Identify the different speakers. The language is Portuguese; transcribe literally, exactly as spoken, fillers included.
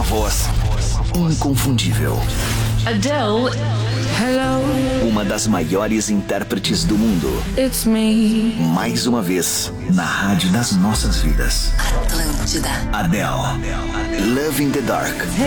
Speaker 1: voz inconfundível.
Speaker 2: Adele, hello.
Speaker 1: Uma das maiores intérpretes do mundo.
Speaker 2: It's me.
Speaker 1: Mais uma vez, na rádio das nossas vidas.
Speaker 3: Atlântida.
Speaker 1: Adele. Love in the Dark.